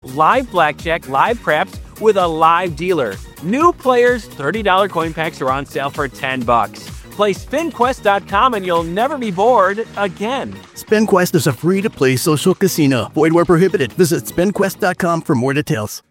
live blackjack, live craps with a live dealer. New players, $30 coin packs are on sale for $10. Play SpinQuest.com and you'll never be bored again. SpinQuest is a free-to-play social casino. Void where prohibited. Visit SpinQuest.com for more details.